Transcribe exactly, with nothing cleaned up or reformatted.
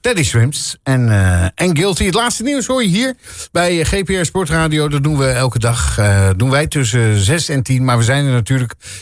Teddy Swims en, uh, en Guilty. Het laatste nieuws hoor je hier bij G P R Sportradio. Dat doen we elke dag. Uh, doen wij tussen zes en tien. Maar we zijn er natuurlijk